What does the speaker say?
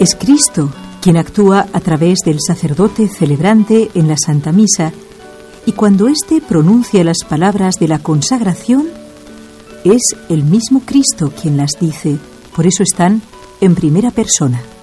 Es Cristo quien actúa a través del sacerdote celebrante en la Santa Misa, y cuando éste pronuncia las palabras de la consagración, es el mismo Cristo quien las dice. Por eso están en primera persona.